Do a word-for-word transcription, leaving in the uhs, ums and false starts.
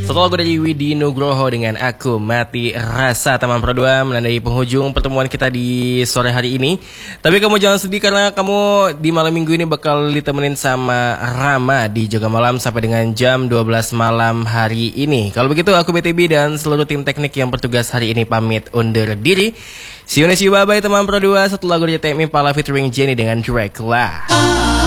Satu lagu dari Widi Nugroho dengan Aku Mati Rasa, teman Pro dua, menandai penghujung pertemuan kita di sore hari ini. Tapi kamu jangan sedih karena kamu di malam minggu ini bakal ditemenin sama Rama di Jaga Malam sampai dengan jam dua belas malam hari ini. Kalau begitu aku B T B dan seluruh tim teknik yang bertugas hari ini pamit undur diri. See you next you, bye bye teman Pro dua. Satu lagu dari Tame Impala featuring Jenny dengan Dracula.